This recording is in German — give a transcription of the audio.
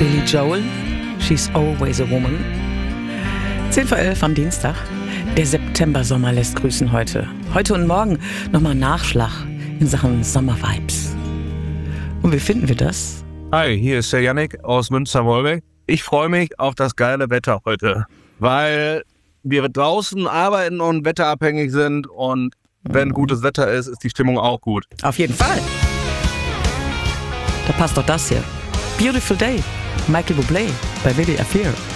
Billy Joel, She's Always a Woman. 10 vor 11 am Dienstag. Der September-Sommer lässt grüßen heute. Heute und morgen nochmal Nachschlag in Sachen Sommer-Vibes. Und wie finden wir das? Hi, hier ist der Yannick aus Münster-Wolbeck. Ich freue mich auf das geile Wetter heute, weil wir draußen arbeiten und wetterabhängig sind und wenn gutes Wetter ist, ist die Stimmung auch gut. Auf jeden Fall. Da passt doch das hier. Beautiful Day, Michael Bublé bei WDR 4.